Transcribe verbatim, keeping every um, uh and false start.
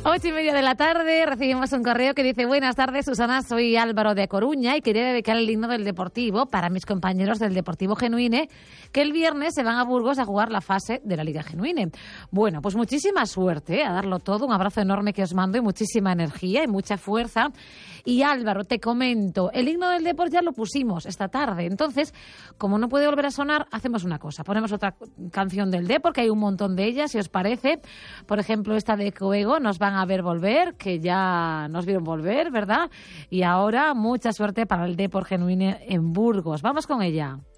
Ocho y media de la tarde, recibimos un correo que dice: buenas tardes, Susana, soy Álvaro de Coruña y quería dedicar el himno del Deportivo para mis compañeros del Deportivo Genuine, que el viernes se van a Burgos a jugar la fase de la Liga Genuine. Bueno, pues muchísima suerte, a darlo todo, un abrazo enorme que os mando y muchísima energía y mucha fuerza. Y Álvaro, te comento, el himno del Depor ya lo pusimos esta tarde, entonces, como no puede volver a sonar, hacemos una cosa, ponemos otra canción del Depor, que hay un montón de ellas, si os parece, por ejemplo, esta de Coego, Nos van a ver volver, que ya nos vieron volver, ¿verdad? Y ahora, mucha suerte para el Depor Genuine en Burgos. Vamos con ella.